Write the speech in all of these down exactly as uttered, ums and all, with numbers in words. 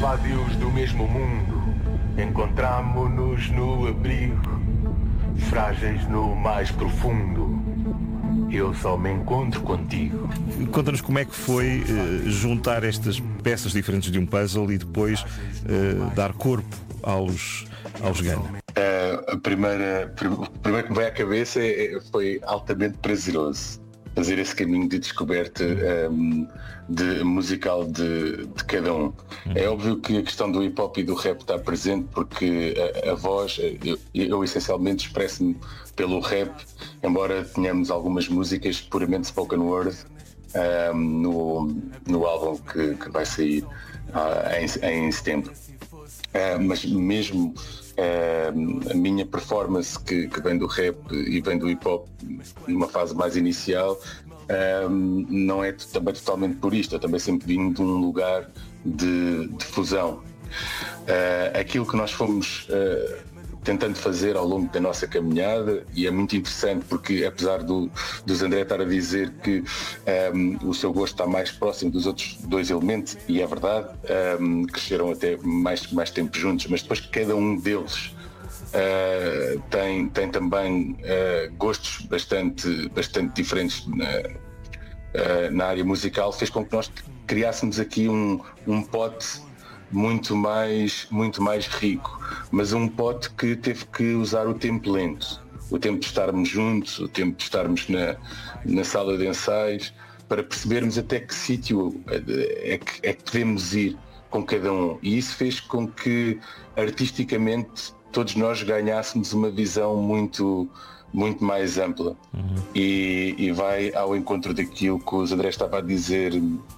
Vádios do mesmo mundo, encontramo-nos no abrigo, frágeis no mais profundo. Eu só me encontro contigo. Conta-nos como é que foi uh, juntar estas peças diferentes de um puzzle e depois uh, dar corpo aos, aos Gun. Uh, a primeira, o primeiro que me veio à cabeça é, foi altamente prazeroso fazer esse caminho de descoberta um, de, musical de, de cada um. Uhum. É óbvio que a questão do hip hop e do rap está presente porque a, a voz, eu, eu essencialmente expresso-me pelo rap, embora tenhamos algumas músicas puramente spoken word um, no, no álbum que, que vai sair uh, em, em setembro. Uh, mas mesmo uh, a minha performance que, que vem do rap e vem do hip hop numa fase mais inicial uh, não é também totalmente purista, eu também sempre vim de um lugar de, de fusão. Uh, aquilo que nós fomos uh, tentando fazer ao longo da nossa caminhada, e é muito interessante porque apesar do, do Zandré estar a dizer que um, o seu gosto está mais próximo dos outros dois elementos, e é verdade, um, cresceram até mais, mais tempo juntos, mas depois que cada um deles uh, tem, tem também uh, gostos bastante, bastante diferentes na, uh, na área musical, fez com que nós criássemos aqui um, um pote muito mais, muito mais rico, mas um pote que teve que usar o tempo lento, o tempo de estarmos juntos, o tempo de estarmos na, na sala de ensaios, para percebermos até que sítio é que, é que devemos ir com cada um, e isso fez com que artisticamente todos nós ganhássemos uma visão muito, muito mais ampla. Uhum. e, e vai ao encontro daquilo que o André estava a dizer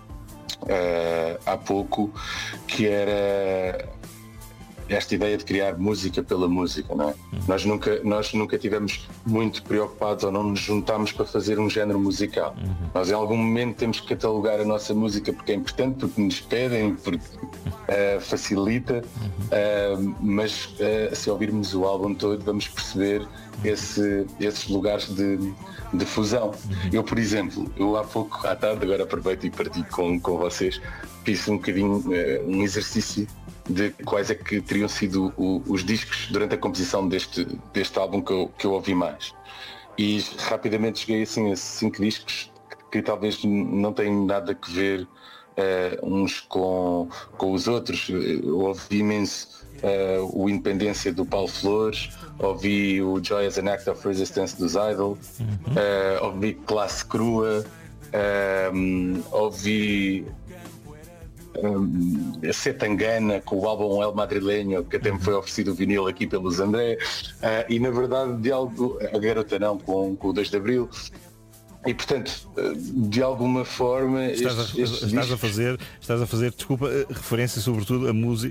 Uh, há pouco, que era esta ideia de criar música pela música, não é? Uhum. Nós nunca, nós nunca tivemos muito preocupados ou não nos juntámos para fazer um género musical. Uhum. Nós em algum momento temos que catalogar a nossa música porque é importante, porque nos pedem, porque uh, facilita, uhum. uh, mas uh, se ouvirmos o álbum todo vamos perceber esse, esses lugares de, de fusão. Uhum. Eu, por exemplo, eu há pouco, à tarde, agora aproveito e partilho com, com vocês, fiz um bocadinho uh, um exercício de quais é que teriam sido o, os discos durante a composição deste, deste álbum que eu, que eu ouvi mais. E rapidamente cheguei assim a cinco discos que, que talvez não têm nada a ver uh, uns com, com os outros. Eu ouvi imenso uh, o Independência do Paulo Flores, ouvi o Joy as an Act of Resistance dos Idol, uhum. uh, ouvi Classe Crua, uh, ouvi Um, a Setangana com o álbum El Madrileño, que até me foi oferecido o vinil aqui pelos André, uh, e na verdade de algo, a Garota Não com, com o dois de Abril, e portanto de alguma forma estás, estes, a, estes estás discos... a fazer estás a fazer desculpa, referência sobretudo a música